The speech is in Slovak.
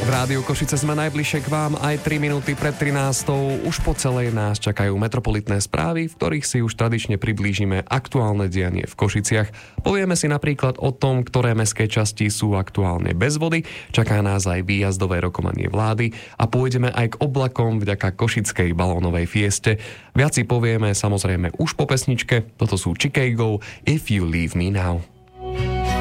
V Rádiu Košice sme najbližšie k vám aj 3 minúty pred 13. Už po celej nás čakajú metropolitné správy, v ktorých si už tradične priblížime aktuálne dianie v Košiciach. Povieme si napríklad o tom, ktoré mestské časti sú aktuálne bez vody, čaká nás aj výjazdové rokovanie vlády a pôjdeme aj k oblakom vďaka košickej balónovej fieste. Viac si povieme samozrejme už po pesničke, toto sú Chicago, If You Leave Me Now.